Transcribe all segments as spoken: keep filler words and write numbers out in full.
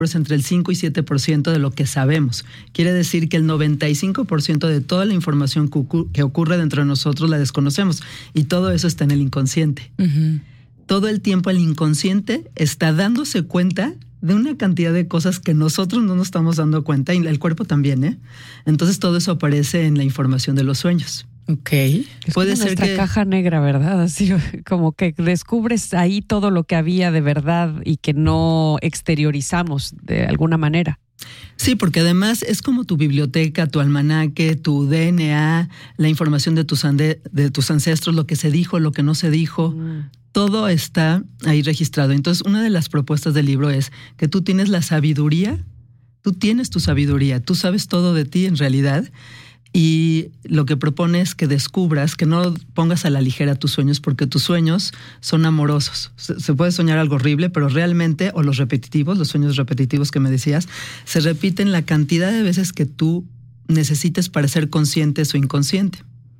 es entre el cinco y siete por ciento de lo que sabemos. Quiere decir que el noventa y cinco por ciento de toda la información que, ocur- que ocurre dentro de nosotros la desconocemos. Y todo eso está en el inconsciente. Uh-huh. Todo el tiempo el inconsciente está dándose cuenta de una cantidad de cosas que nosotros no nos estamos dando cuenta, y el cuerpo también, ¿eh? Entonces todo eso aparece en la información de los sueños. Ok. Es Puede como ser nuestra que caja negra, ¿verdad? Así como que descubres ahí todo lo que había de verdad y que no exteriorizamos de alguna manera. Sí, porque además es como tu biblioteca, tu almanaque, tu D N A, la información de tus, ande- de tus ancestros, lo que se dijo, lo que no se dijo. Mm. Todo está ahí registrado. Entonces, una de las propuestas del libro es que tú tienes la sabiduría, tú tienes tu sabiduría, tú sabes todo de ti en realidad, y lo que propone es que descubras, que no pongas a la ligera tus sueños, porque tus sueños son amorosos. Se, se puede soñar algo horrible, pero realmente, o los repetitivos, los sueños repetitivos que me decías, se repiten la cantidad de veces que tú necesites para ser consciente o inconsciente.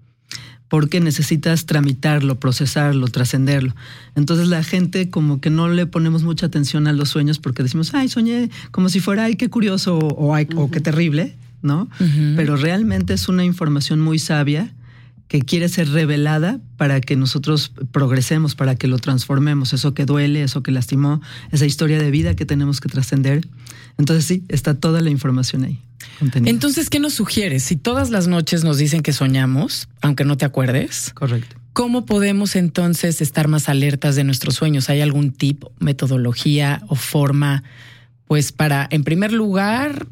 Porque necesitas tramitarlo, procesarlo, trascenderlo. Entonces la gente como que no le ponemos mucha atención a los sueños porque decimos, ay, soñé como si fuera, ay, qué curioso, o, ay, uh-huh. o qué terrible, ¿no? Uh-huh. Pero realmente es una información muy sabia que quiere ser revelada para que nosotros progresemos, para que lo transformemos. Eso que duele, eso que lastimó, esa historia de vida que tenemos que trascender. Entonces sí, está toda la información ahí. Contenido. Entonces, ¿qué nos sugieres? Si todas las noches nos dicen que soñamos, aunque no te acuerdes. Correcto. ¿Cómo podemos entonces estar más alertas de nuestros sueños? ¿Hay algún tip, metodología o forma, pues para, en primer lugar,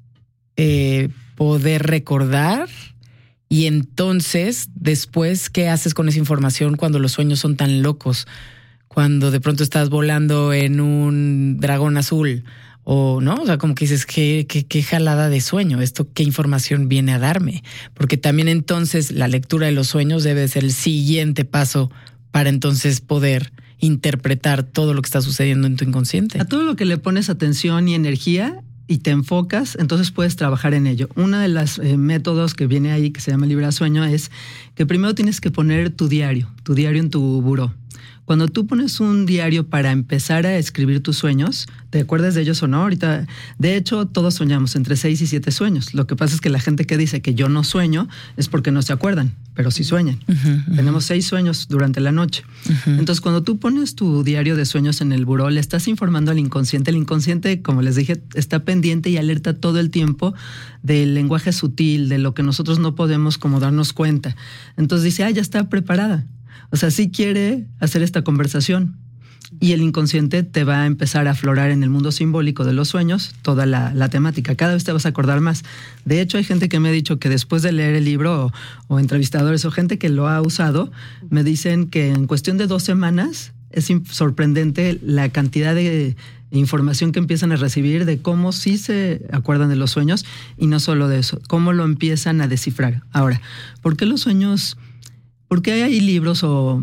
eh, poder recordar? Y entonces, después, ¿qué haces con esa información cuando los sueños son tan locos? Cuando de pronto estás volando en un dragón azul. O no, o sea, como que dices, qué, qué, qué jalada de sueño, esto qué información viene a darme. Porque también entonces la lectura de los sueños debe ser el siguiente paso para entonces poder interpretar todo lo que está sucediendo en tu inconsciente. A todo lo que le pones atención y energía y te enfocas, entonces puedes trabajar en ello. Uno de los eh, métodos que viene ahí, que se llama Libra Sueño, es que primero tienes que poner tu diario, tu diario en tu buró. Cuando tú pones un diario para empezar a escribir tus sueños, ¿te acuerdas de ellos o no? Ahorita, de hecho, todos soñamos entre seis y siete sueños. Lo que pasa es que la gente que dice que yo no sueño es porque no se acuerdan, pero sí sueñan. Uh-huh, uh-huh. Tenemos seis sueños durante la noche. Uh-huh. Entonces, cuando tú pones tu diario de sueños en el buró, le estás informando al inconsciente. El inconsciente, como les dije, está pendiente y alerta todo el tiempo del lenguaje sutil, de lo que nosotros no podemos como darnos cuenta. Entonces dice, ah, ya está preparada. O sea, sí quiere hacer esta conversación y el inconsciente te va a empezar a aflorar en el mundo simbólico de los sueños toda la, la temática. Cada vez te vas a acordar más. De hecho, hay gente que me ha dicho que después de leer el libro o, o entrevistadores o gente que lo ha usado, me dicen que en cuestión de dos semanas es sorprendente la cantidad de información que empiezan a recibir de cómo sí se acuerdan de los sueños y no solo de eso, cómo lo empiezan a descifrar. Ahora, ¿por qué los sueños... Porque hay libros o,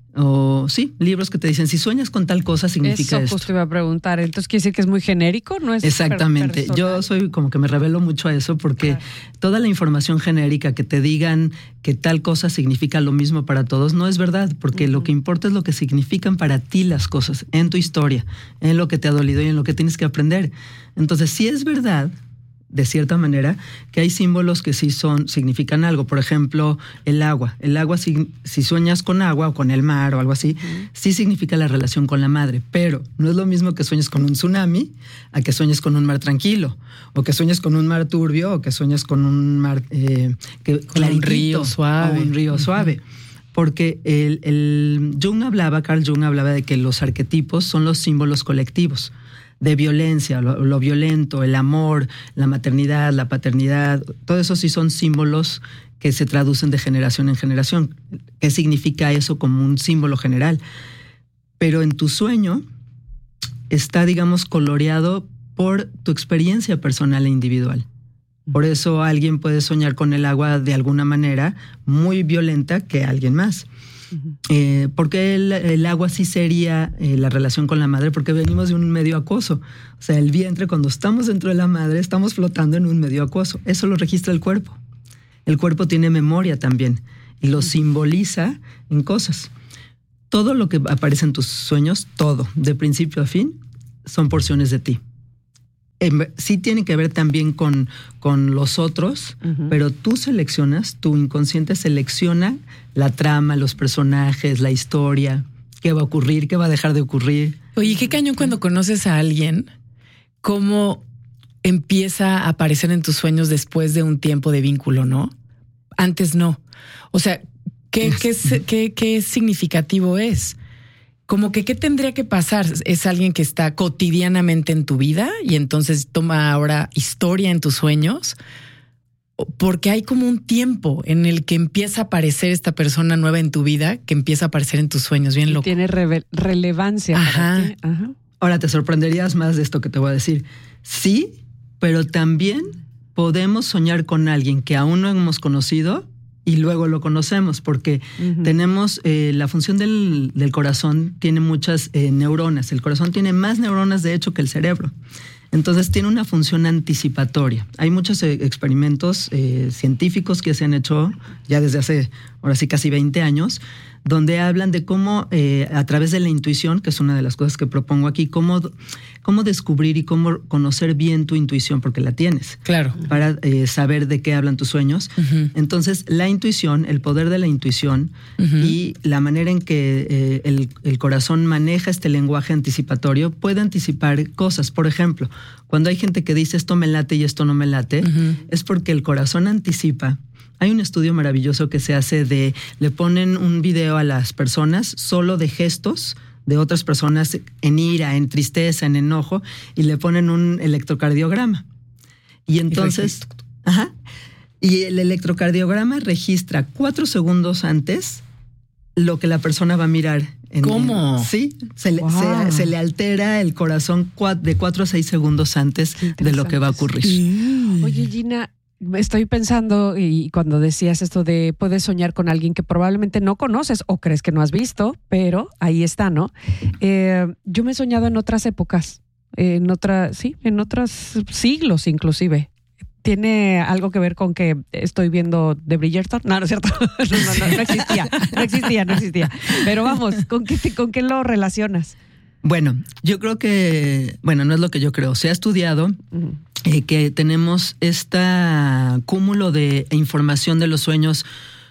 o sí, libros que te dicen, si sueñas con tal cosa significa Eso, esto. Eso, pues te iba a preguntar. Entonces, ¿quiere decir que es muy genérico? ¿No es Exactamente. personal? Yo soy como que me revelo mucho a eso porque claro. Toda la información genérica que te digan que tal cosa significa lo mismo para todos no es verdad, porque uh-huh. Lo que importa es lo que significan para ti las cosas, en tu historia, en lo que te ha dolido y en lo que tienes que aprender. Entonces, sí es verdad, de cierta manera, que hay símbolos que sí son, significan algo. Por ejemplo, el agua. El agua, si, si sueñas con agua o con el mar o algo así, uh-huh. Sí significa la relación con la madre. Pero no es lo mismo que sueñes con un tsunami a que sueñes con un mar tranquilo. O que sueñes con un mar turbio o que sueñes con un mar... Eh, que, con un río suave. O un río uh-huh. suave. Porque el, el Jung hablaba, Carl Jung hablaba de que los arquetipos son los símbolos colectivos de violencia, lo, lo violento, el amor, la maternidad, la paternidad, todo eso sí son símbolos que se traducen de generación en generación. ¿Qué significa eso como un símbolo general? Pero en tu sueño está, digamos, coloreado por tu experiencia personal e individual. Por eso alguien puede soñar con el agua de alguna manera muy violenta que alguien más. Uh-huh. Eh, porque el, el agua sí sería eh, la relación con la madre, porque venimos de un medio acuoso. O sea, el vientre, cuando estamos dentro de la madre, estamos flotando en un medio acuoso. Eso lo registra el cuerpo. El cuerpo tiene memoria también y lo simboliza en cosas. Todo lo que aparece en tus sueños, todo, de principio a fin, son porciones de ti. eh, sí tiene que ver también con, con los otros, uh-huh. pero tú seleccionas, tu inconsciente selecciona la trama, los personajes, la historia, qué va a ocurrir, qué va a dejar de ocurrir. Oye, qué cañón cuando conoces a alguien, cómo empieza a aparecer en tus sueños después de un tiempo de vínculo, ¿no? Antes no. O sea, ¿qué, qué, qué, qué significativo es? Como que, ¿qué tendría que pasar? Es alguien que está cotidianamente en tu vida y entonces toma ahora historia en tus sueños, porque hay como un tiempo en el que empieza a aparecer esta persona nueva en tu vida, que empieza a aparecer en tus sueños, bien loco. Tiene re- relevancia. Ajá. Para ti. Ajá. Ahora te sorprenderías más de esto que te voy a decir. Sí, pero también podemos soñar con alguien que aún no hemos conocido y luego lo conocemos, porque uh-huh. tenemos eh, la función del, del corazón tiene muchas eh, neuronas. El corazón tiene más neuronas, de hecho, que el cerebro. Entonces tiene una función anticipatoria. Hay muchos eh, experimentos eh, científicos que se han hecho ya desde hace, ahora sí, casi veinte años, donde hablan de cómo eh, a través de la intuición, que es una de las cosas que propongo aquí, cómo, cómo descubrir y cómo conocer bien tu intuición, porque la tienes. Claro. Para eh, saber de qué hablan tus sueños. Uh-huh. Entonces, la intuición, el poder de la intuición uh-huh. y la manera en que eh, el, el corazón maneja este lenguaje anticipatorio puede anticipar cosas. Por ejemplo, cuando hay gente que dice esto me late y esto no me late, uh-huh. es porque el corazón anticipa. Hay un estudio maravilloso que se hace de, le ponen un video a las personas solo de gestos de otras personas en ira, en tristeza, en enojo, y le ponen un electrocardiograma. Y entonces, ajá, y el electrocardiograma registra cuatro segundos antes lo que la persona va a mirar. En, ¿Cómo? En, sí, se le, wow. se, se le altera el corazón de cuatro a seis segundos antes de lo que va a ocurrir. Sí. Oye, Gina, estoy pensando, y cuando decías esto de puedes soñar con alguien que probablemente no conoces o crees que no has visto, pero ahí está, ¿no? Eh, yo me he soñado en otras épocas, en otras, sí, en otros siglos inclusive. ¿Tiene algo que ver con que estoy viendo de Bridgerton? No, no es cierto. No, no, no, no existía, no existía, no existía. Pero vamos, ¿con qué, te, con qué lo relacionas? Bueno, yo creo que, bueno, no es lo que yo creo. Se ha estudiado uh-huh. eh, que tenemos este cúmulo de información de los sueños.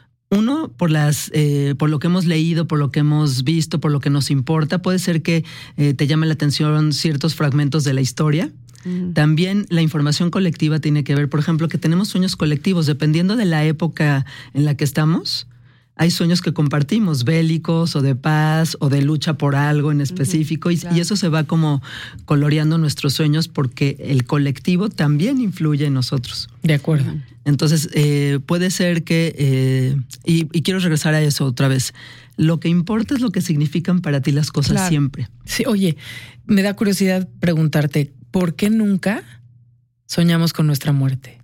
Uno, por las, eh, por lo que hemos leído, por lo que hemos visto, por lo que nos importa. Puede ser que eh, te llame la atención ciertos fragmentos de la historia. Uh-huh. También la información colectiva tiene que ver, por ejemplo, que tenemos sueños colectivos. Dependiendo de la época en la que estamos, hay sueños que compartimos, bélicos o de paz o de lucha por algo en específico. Uh-huh, y, claro. y eso se va como coloreando nuestros sueños porque el colectivo también influye en nosotros. De acuerdo. Entonces, eh, puede ser que, eh, y, y quiero regresar a eso otra vez, lo que importa es lo que significan para ti las cosas claro. siempre. Sí, oye, me da curiosidad preguntarte, ¿por qué nunca soñamos con nuestra muerte?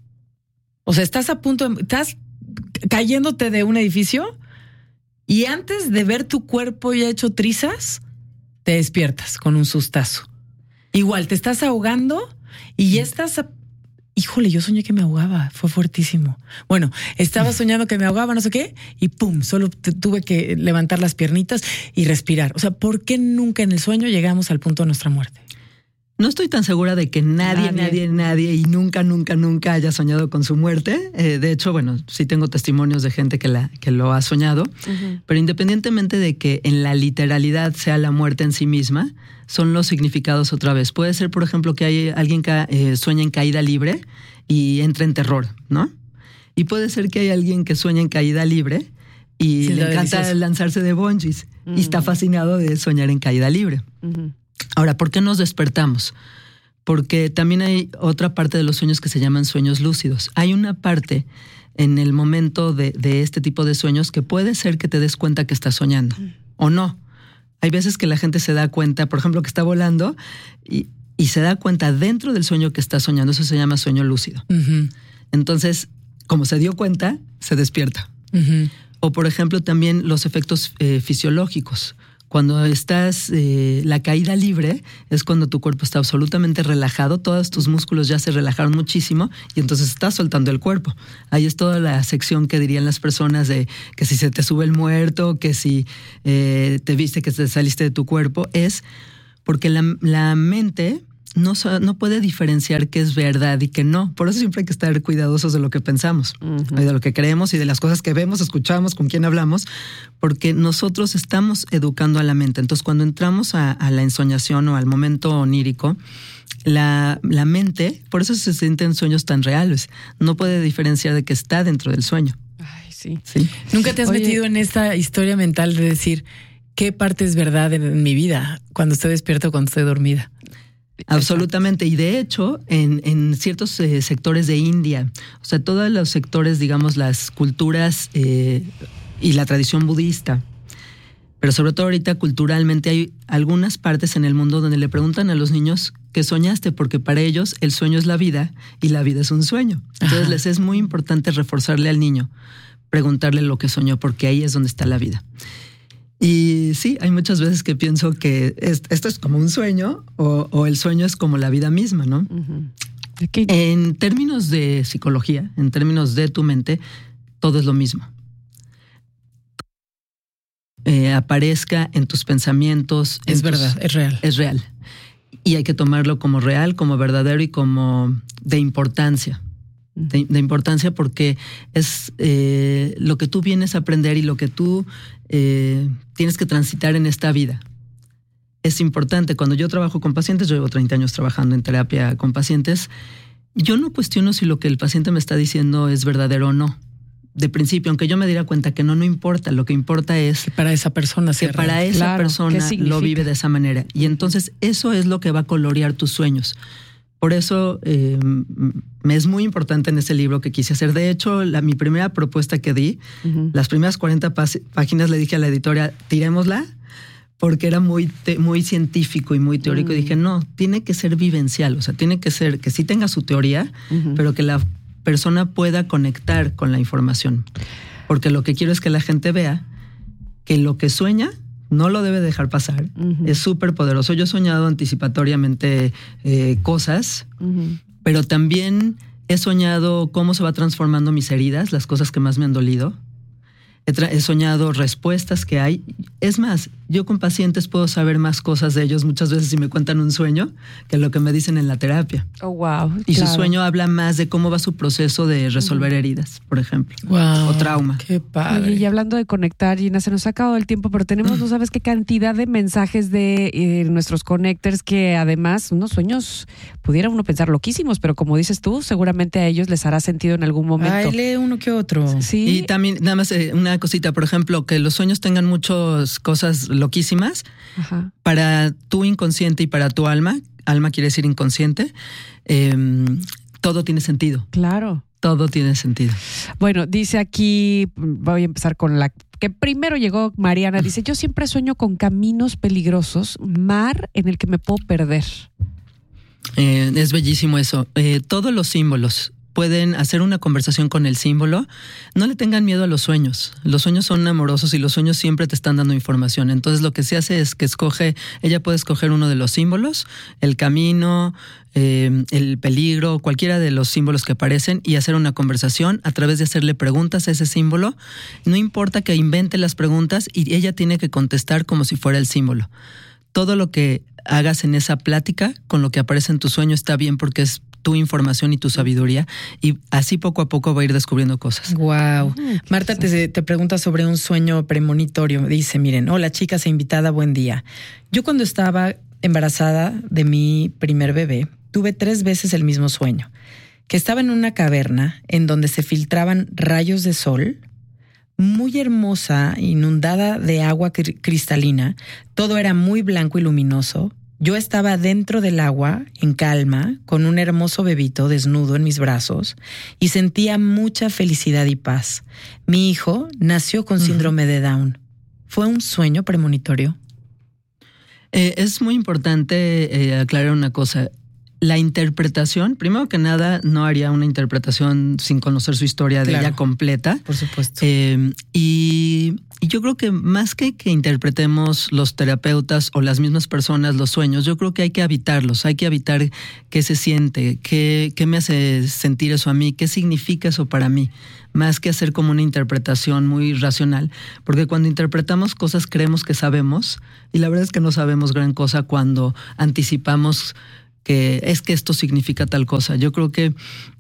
O sea, estás a punto de, estás cayéndote de un edificio y antes de ver tu cuerpo ya hecho trizas, te despiertas con un sustazo. Igual, te estás ahogando y ya estás... A, híjole, yo soñé que me ahogaba, fue fuertísimo. Bueno, estaba soñando que me ahogaba, no sé qué, y pum, solo te, tuve que levantar las piernitas y respirar. O sea, ¿por qué nunca en el sueño llegamos al punto de nuestra muerte? No estoy tan segura de que nadie, nadie, nadie, nadie y nunca, nunca, nunca haya soñado con su muerte. Eh, de hecho, bueno, sí tengo testimonios de gente que, la, que lo ha soñado, uh-huh. pero independientemente de que en la literalidad sea la muerte en sí misma, son los significados otra vez. Puede ser, por ejemplo, que hay alguien que eh, sueña en caída libre y entra en terror, ¿no? Y puede ser que hay alguien que sueña en caída libre y sí, le encanta delicioso. lanzarse de bungees uh-huh. y está fascinado de soñar en caída libre. Uh-huh. Ahora, ¿por qué nos despertamos? Porque también hay otra parte de los sueños que se llaman sueños lúcidos. Hay una parte en el momento de, de este tipo de sueños que puede ser que te des cuenta que estás soñando mm. o no. Hay veces que la gente se da cuenta, por ejemplo, que está volando y, y se da cuenta dentro del sueño que está soñando. Eso se llama sueño lúcido. Uh-huh. Entonces, como se dio cuenta, se despierta. Uh-huh. O, por ejemplo, también los efectos eh, fisiológicos. Cuando estás, eh, la caída libre es cuando tu cuerpo está absolutamente relajado, todos tus músculos ya se relajaron muchísimo y entonces estás soltando el cuerpo. Ahí es toda la sección que dirían las personas de que si se te sube el muerto, que si eh, te viste que te saliste de tu cuerpo, es porque la, la mente no, no puede diferenciar qué es verdad y qué no. Por eso siempre hay que estar cuidadosos de lo que pensamos, uh-huh. de lo que creemos y de las cosas que vemos, escuchamos, con quién hablamos, porque nosotros estamos educando a la mente. Entonces, cuando entramos a, a la ensoñación o al momento onírico, la, la mente, por eso se sienten sueños tan reales, no puede diferenciar de que está dentro del sueño. Ay, sí. ¿Sí? ¿Nunca te has Oye, metido en esta historia mental de decir qué parte es verdad en mi vida cuando estoy despierta o cuando estoy dormida? Absolutamente. Y de hecho, en, en ciertos eh, sectores de India, o sea, todos los sectores, digamos, las culturas eh, y la tradición budista, pero sobre todo ahorita culturalmente hay algunas partes en el mundo donde le preguntan a los niños qué soñaste, porque para ellos el sueño es la vida y la vida es un sueño. Entonces Ajá. les es muy importante reforzarle al niño, preguntarle lo que soñó, porque ahí es donde está la vida. Y sí, hay muchas veces que pienso que es, esto es como un sueño o, o el sueño es como la vida misma, ¿no? Uh-huh. Okay. En términos de psicología, en términos de tu mente, todo es lo mismo. Eh, aparezca en tus pensamientos. Es en verdad, tus, es real. Es real. Y hay que tomarlo como real, como verdadero y como de importancia. De, de importancia porque es eh, lo que tú vienes a aprender y lo que tú eh, tienes que transitar en esta vida. Es importante. Cuando yo trabajo con pacientes, yo llevo treinta años trabajando en terapia con pacientes, yo no cuestiono si lo que el paciente me está diciendo es verdadero o no. De principio, aunque yo me diera cuenta que no, no importa. Lo que importa es que para esa persona que para esa claro, persona lo vive de esa manera. Y entonces eso es lo que va a colorear tus sueños. Por eso eh, me es muy importante en ese libro que quise hacer. De hecho, la, mi primera propuesta que di, uh-huh. las primeras cuarenta pas- páginas le dije a la editora, tirémosla, porque era muy, te, muy científico y muy teórico. Uh-huh. Y dije, no, tiene que ser vivencial. O sea, tiene que ser que sí tenga su teoría, uh-huh. pero que la persona pueda conectar con la información. Porque lo que quiero es que la gente vea que lo que sueña no lo debe dejar pasar. Uh-huh. Es súper poderoso. Yo he soñado anticipatoriamente eh, cosas, uh-huh. pero también he soñado cómo se va transformando mis heridas, las cosas que más me han dolido. He, tra- he soñado respuestas que hay. Es más, yo con pacientes puedo saber más cosas de ellos muchas veces si me cuentan un sueño que lo que me dicen en la terapia. Oh, wow. Y claro. su sueño habla más de cómo va su proceso de resolver uh-huh. heridas, por ejemplo. Wow. O trauma. Qué padre. Oye, y hablando de conectar, Gina, se nos ha acabado el tiempo, pero tenemos, no sabes qué cantidad de mensajes de eh, nuestros connectors que además, unos sueños, pudiera uno pensar loquísimos, pero como dices tú, seguramente a ellos les hará sentido en algún momento. Ay, lee uno que otro. Sí. Y también, nada más, eh, una cosita, por ejemplo, que los sueños tengan muchas cosas loquísimas. Ajá. Para tu inconsciente y para tu alma, alma quiere decir inconsciente, eh, todo tiene sentido. Claro. Todo tiene sentido. Bueno, dice aquí, voy a empezar con la que primero llegó Mariana, dice, yo siempre sueño con caminos peligrosos, mar en el que me puedo perder. Eh, es bellísimo eso. Eh, todos los símbolos pueden hacer una conversación con el símbolo. No le tengan miedo a los sueños. Los sueños son amorosos y los sueños siempre te están dando información. Entonces lo que se hace es que escoge, ella puede escoger uno de los símbolos, el camino, eh, el peligro, cualquiera de los símbolos que aparecen y hacer una conversación a través de hacerle preguntas a ese símbolo. No importa que invente las preguntas y ella tiene que contestar como si fuera el símbolo. Todo lo que hagas en esa plática con lo que aparece en tu sueño está bien porque es tu información y tu sabiduría y así poco a poco va a ir descubriendo cosas. Wow. Marta te, te pregunta sobre un sueño premonitorio. Dice, miren, hola chicas e invitada, buen día. Yo cuando estaba embarazada de mi primer bebé, tuve tres veces el mismo sueño, que estaba en una caverna en donde se filtraban rayos de sol, muy hermosa, inundada de agua cr- cristalina, todo era muy blanco y luminoso. Yo estaba dentro del agua, en calma, con un hermoso bebito desnudo en mis brazos y sentía mucha felicidad y paz. Mi hijo nació con síndrome uh-huh. de Down. ¿Fue un sueño premonitorio? Eh, es muy importante eh, aclarar una cosa. La interpretación, primero que nada, no haría una interpretación sin conocer su historia de claro, ella completa. Por supuesto. Eh, y, y yo creo que más que que interpretemos los terapeutas o las mismas personas los sueños, yo creo que hay que habitarlos, hay que habitar qué se siente, qué, qué me hace sentir eso a mí, qué significa eso para mí, más que hacer como una interpretación muy racional. Porque cuando interpretamos cosas creemos que sabemos y la verdad es que no sabemos gran cosa cuando anticipamos que es que esto significa tal cosa. Yo creo que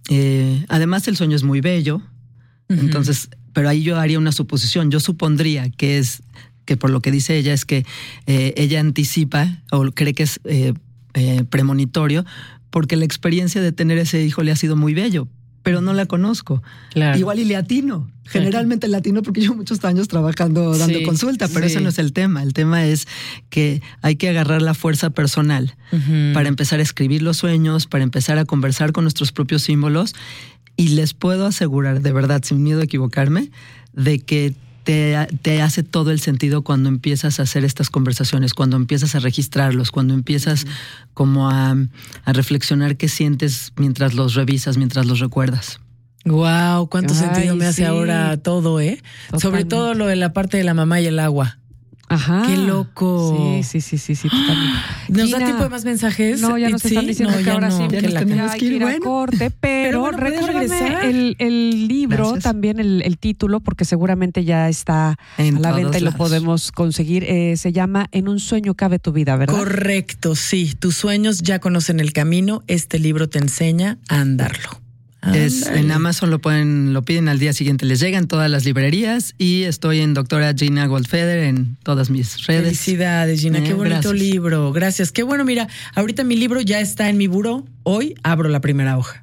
eh, además el sueño es muy bello, uh-huh. entonces, pero ahí yo haría una suposición. Yo supondría que es, que por lo que dice ella, es que eh, ella anticipa o cree que es eh, eh, premonitorio, porque la experiencia de tener ese hijo le ha sido muy bello, pero no la conozco. Claro. Igual y le atino. Generalmente le atino porque llevo muchos años trabajando, dando sí, consulta, pero sí. ese no es el tema. El tema es que hay que agarrar la fuerza personal uh-huh. para empezar a escribir los sueños, para empezar a conversar con nuestros propios símbolos. Y les puedo asegurar, de verdad, sin miedo a equivocarme, de que Te, te hace todo el sentido cuando empiezas a hacer estas conversaciones, cuando empiezas a registrarlos, cuando empiezas uh-huh. como a, a reflexionar qué sientes mientras los revisas, mientras los recuerdas. Wow, cuánto Ay, sentido me hace sí. ahora todo, ¿eh? Totalmente. Sobre todo lo de la parte de la mamá y el agua. Ajá. Qué loco. Sí, sí, sí, sí, sí, totalmente. ¿Nos Gina, da tiempo de más mensajes? No, ya nos ¿Sí? están diciendo no, que ahora no, sí que que la tenemos que ir a bueno. corte, pero, pero bueno, recuérdame el, el libro, Gracias. también el, el título, porque seguramente ya está en a la venta y lo podemos conseguir. Eh, se llama En un sueño cabe tu vida, ¿verdad? Correcto, sí. Tus sueños ya conocen el camino. Este libro te enseña a andarlo. Es, en Amazon lo pueden, lo piden al día siguiente, les llega en todas las librerías y estoy en doctora Gina Goldfeder en todas mis redes. Felicidades, Gina, eh, qué bonito gracias. libro, gracias. Qué bueno, mira, ahorita mi libro ya está en mi buró, hoy abro la primera hoja.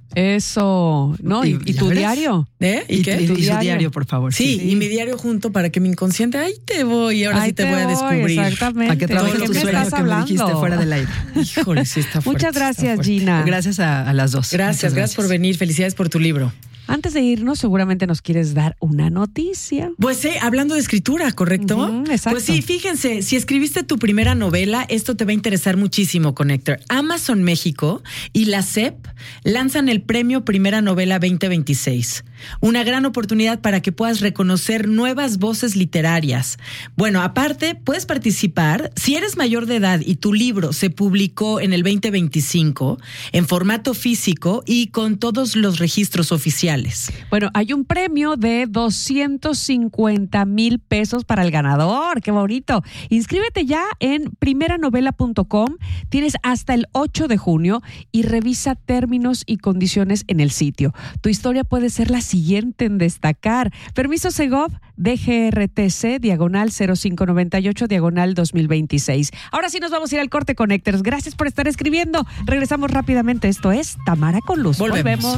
Eso, ¿no? ¿Y, y tu ves? diario? ¿Eh? ¿Y, ¿Y qué? Y, y su diario, por favor. Sí, sí, y mi diario junto para que mi inconsciente, ahí te voy, ahora ahí sí te, te voy a descubrir. Exactamente. Para que trabajes tu sueño que me dijiste fuera del aire. Híjole, sí está fuerte. Muchas gracias, fuerte. Gina. Gracias a, a las dos. Gracias, gracias, gracias por venir. Felicidades por tu libro. Antes de irnos, seguramente nos quieres dar una noticia. Pues sí, hablando de escritura, ¿correcto? Uh-huh, exacto. Pues sí, fíjense, si escribiste tu primera novela, esto te va a interesar muchísimo, Connector. Amazon México y la S E P lanzan el premio Primera Novela veinte veintiséis. Una gran oportunidad para que puedas reconocer nuevas voces literarias. Bueno, aparte, puedes participar si eres mayor de edad y tu libro se publicó en el veinte veinticinco en formato físico y con todos los registros oficiales. Bueno, hay un premio de doscientos cincuenta mil pesos para el ganador. ¡Qué bonito! Inscríbete ya en primera novela punto com. Tienes hasta el ocho de junio y revisa términos y condiciones en el sitio. Tu historia puede ser la siguiente en destacar. Permiso Segov, D G R T C, diagonal cero cinco noventa y ocho, diagonal dos mil veintiséis. Ahora sí nos vamos a ir al corte, Connectors. Gracias por estar escribiendo. Regresamos rápidamente. Esto es Tamara con Luz. Volvemos. Volvemos.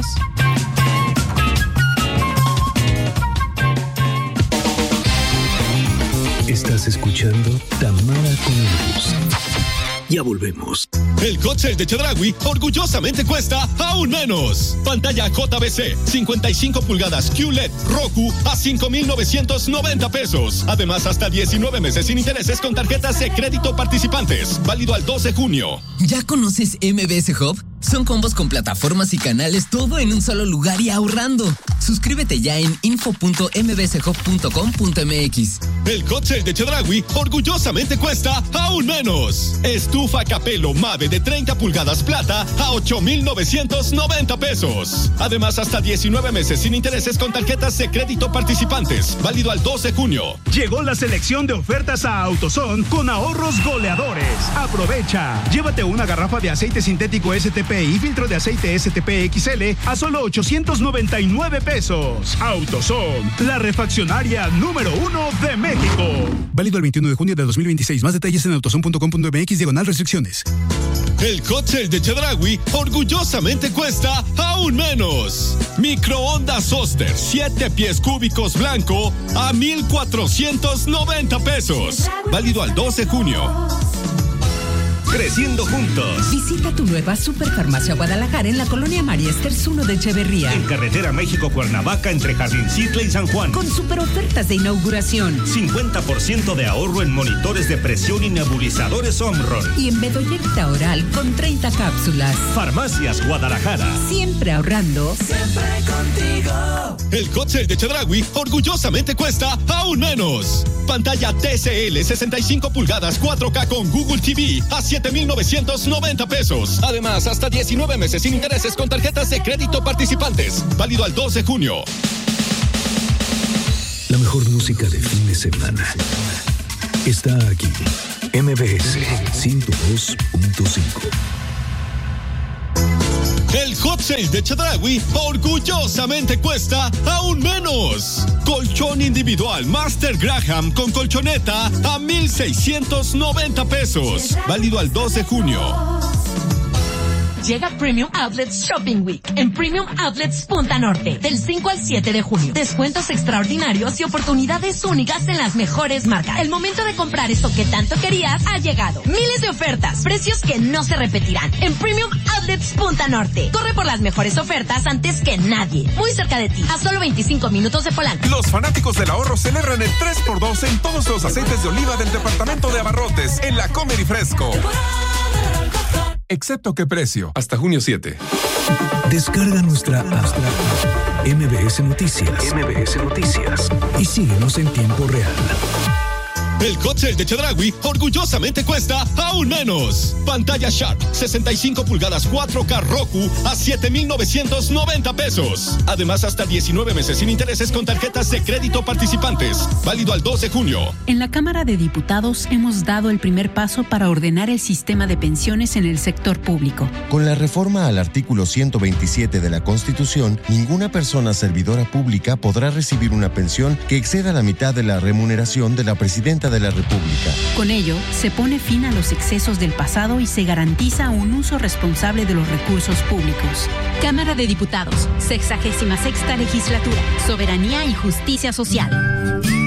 Estás escuchando Tamara con Luz. Ya volvemos. El coche de Chedraui orgullosamente cuesta aún menos. Pantalla J B C cincuenta y cinco pulgadas Q L E D Roku a cinco mil novecientos noventa pesos. Además, hasta diecinueve meses sin intereses con tarjetas de crédito participantes. Válido al doce de junio. ¿Ya conoces M B S Hub? Son combos con plataformas y canales, todo en un solo lugar y ahorrando. Suscríbete ya en info punto m b s hub punto com punto m x. El coche de Chedraui orgullosamente cuesta aún menos. Estufa Capello Mave de treinta pulgadas plata a ocho mil novecientos noventa pesos. Además, hasta diecinueve meses sin intereses con tarjetas de crédito participantes. Válido al doce de junio. Llegó la selección de ofertas a AutoZone con ahorros goleadores. Aprovecha. Llévate una garrafa de aceite sintético S T P y filtro de aceite S T P X L a solo ochocientos noventa y nueve pesos. AutoZone, la refaccionaria número uno de México. Válido el veintiuno de junio de dos mil veintiséis. Más detalles en autozone punto com punto m x, diagonal restricciones. El coche de Chedraui orgullosamente cuesta aún menos. Microondas Oster siete pies cúbicos blanco a mil cuatrocientos noventa pesos. Válido al doce de junio. Creciendo juntos. Visita tu nueva Superfarmacia Guadalajara en la colonia María Esters uno de Echeverría. En carretera México-Cuernavaca entre Jardincitla y San Juan. Con super ofertas de inauguración. cincuenta por ciento de ahorro en monitores de presión y nebulizadores Omron. Y en Bedoyecta Oral con treinta cápsulas. Farmacias Guadalajara. Siempre ahorrando. Siempre contigo. El coche de Chedraui orgullosamente cuesta aún menos. Pantalla T C L sesenta y cinco pulgadas cuatro K con Google T V a siete mil novecientos noventa pesos. Además, hasta diecinueve meses sin intereses con tarjetas de crédito participantes. Válido al doce de junio. La mejor música de fin de semana está aquí. M B S ciento dos punto cinco. El hot sale de Chedraui orgullosamente cuesta aún menos. Colchón individual Master Graham con colchoneta a mil seiscientos noventa pesos. Válido al dos de junio. Llega Premium Outlets Shopping Week en Premium Outlets Punta Norte del cinco al siete de junio. Descuentos extraordinarios y oportunidades únicas en las mejores marcas. El momento de comprar eso que tanto querías ha llegado. Miles de ofertas, precios que no se repetirán en Premium Outlets Punta Norte. Corre por las mejores ofertas antes que nadie. Muy cerca de ti, a solo veinticinco minutos de Polanco. Los fanáticos del ahorro celebran el tres por dos en todos los aceites de oliva del departamento de abarrotes en la Comer y Fresco. Excepto qué precio. Hasta junio siete. Descarga nuestra app M B S Noticias. M B S Noticias. Y síguenos en tiempo real. El hot sale de Chedraui orgullosamente cuesta aún menos. Pantalla Sharp sesenta y cinco pulgadas cuatro K Roku a siete mil novecientos noventa pesos. Además, hasta diecinueve meses sin intereses con tarjetas de crédito participantes. Válido al dos de junio. En la Cámara de Diputados hemos dado el primer paso para ordenar el sistema de pensiones en el sector público. Con la reforma al artículo ciento veintisiete de la Constitución, ninguna persona servidora pública podrá recibir una pensión que exceda la mitad de la remuneración de la presidenta de la República. Con ello, se pone fin a los excesos del pasado y se garantiza un uso responsable de los recursos públicos. Cámara de Diputados, sexagésima sexta legislatura, Soberanía y Justicia Social.